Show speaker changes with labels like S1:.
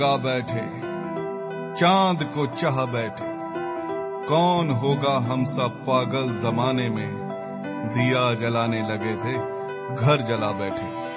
S1: गा बैठे, चांद को चाह बैठे, कौन होगा हम सब पागल जमाने में, दिया जलाने लगे थे, घर जला बैठे।